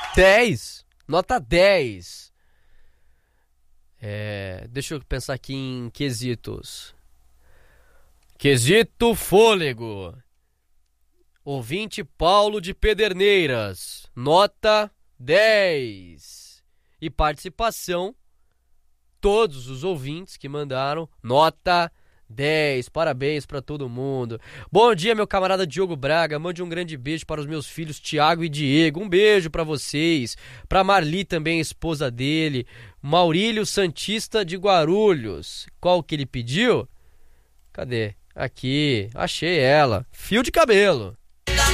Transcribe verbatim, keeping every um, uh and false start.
dez. Nota dez. É, deixa eu pensar aqui em quesitos. Quesito fôlego. Ouvinte Paulo de Pederneiras. Nota dez. E participação, todos os ouvintes que mandaram, nota dez. Parabéns pra todo mundo. Bom dia, meu camarada Diogo Braga. Mande um grande beijo para os meus filhos Tiago e Diego. Um beijo pra vocês. Pra Marli também, a esposa dele. Maurílio Santista de Guarulhos. Qual que ele pediu? Cadê? Aqui. Achei ela. Fio de cabelo.